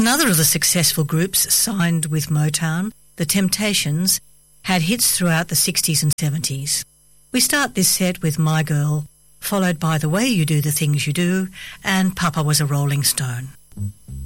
Another of the successful groups signed with Motown, The Temptations, had hits throughout the 60s and 70s. We start this set with My Girl, followed by The Way You Do the Things You Do and Papa Was a Rolling Stone.